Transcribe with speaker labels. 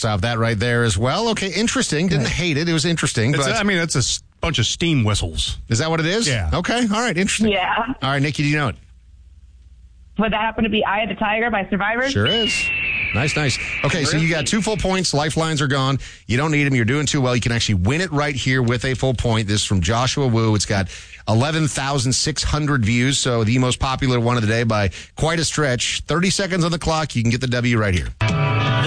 Speaker 1: have that right there as well. Okay, interesting. Didn't hate it. It was interesting.
Speaker 2: It's a bunch of steam whistles.
Speaker 1: Is that what it is?
Speaker 2: Yeah.
Speaker 1: Okay. All right. Interesting.
Speaker 3: Yeah.
Speaker 1: All right, Nikki, do you know it?
Speaker 3: Would that happen to be Eye of the Tiger by Survivor?
Speaker 1: Sure is. Nice. Okay, so you got 2 full points. Lifelines are gone. You don't need them. You're doing too well. You can actually win it right here with a full point. This is from Joshua Wu. It's got 11,600 views, so the most popular one of the day by quite a stretch. 30 seconds on the clock. You can get the W right here.